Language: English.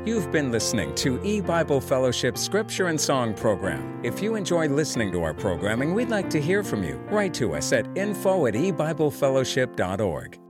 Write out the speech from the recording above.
You've been listening to E-Bible Fellowship Scripture and Song Program. If you enjoy listening to our programming, we'd like to hear from you. Write to us at info@ebiblefellowship.org.